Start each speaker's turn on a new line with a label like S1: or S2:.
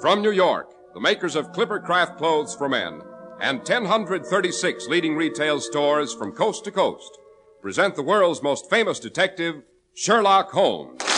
S1: From New York, the makers of Clipper Craft Clothes for Men and 1,036 leading retail stores from coast to coast present the world's most famous detective, Sherlock Holmes.